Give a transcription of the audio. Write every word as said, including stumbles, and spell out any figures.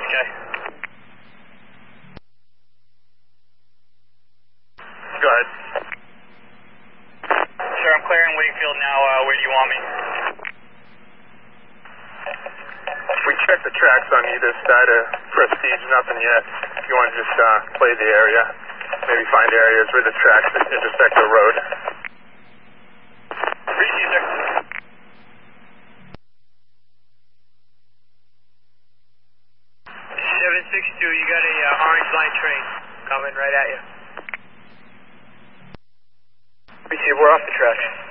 Okay. Go ahead. Sure, I'm clearing Wakefield now. Uh, where do you want me? We checked the tracks on either side of Prestige, nothing yet. If you want to just uh, play the area, maybe find areas where the tracks intersect the road. Receive, sir. seven six two, you got a uh, orange line train coming right at you. Receive, we're off the track.